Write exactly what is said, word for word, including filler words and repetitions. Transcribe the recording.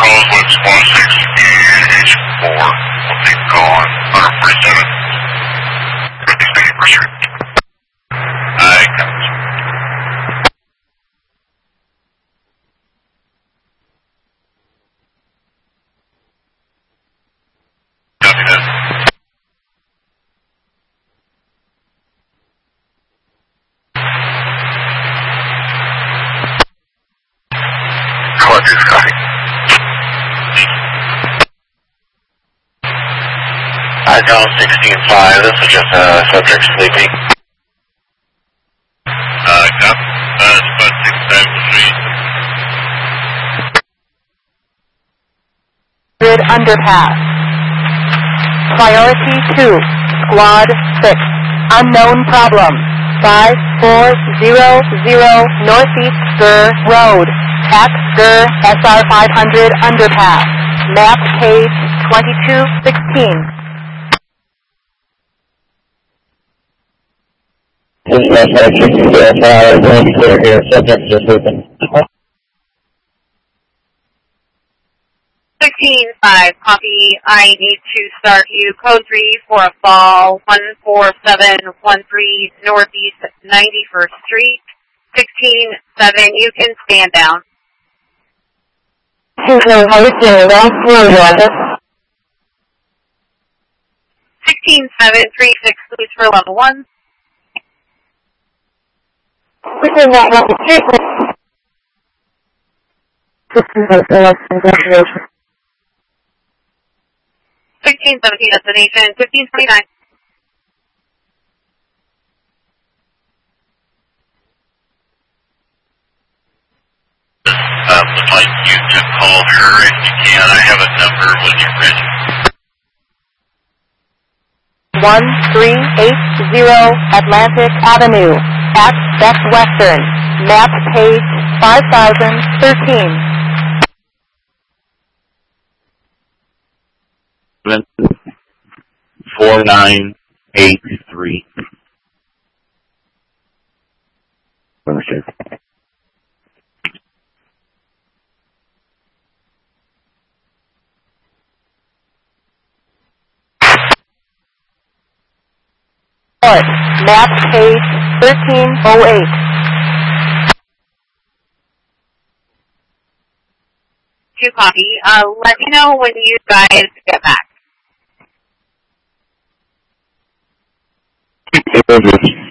Rosewood's one sixty B H four will be gone. one forty-seven. I got it. Copy that. Collector's copy. Icon sixteen five, this is just a uh, subject sleeping. Uh, cop. Uh, spot six five three. Grid underpass. Priority two. Squad six. Unknown problem. five four zero zero Northeast Gur Road. At Gur S R five hundred underpass. Map page twenty-two sixteen. This is F sixty-four five, going clear here, subject just open. sixteen five, copy. I need to start you code three for a fall, one four seven one three Northeast ninety-first Street. sixteen seven, you can stand down. sixteen seven, three six, please for level one. Within that level three. sixteen seventeen, destination, fifteen twenty-nine. Uh, would like you to call her if you can. I have a number when you're ready. one three eight zero Atlantic Avenue. At Best Western. Map page five thousand thirteen. four nine eight three. Map page thirteen oh eight. Two copy. Uh, let me know when you guys get back.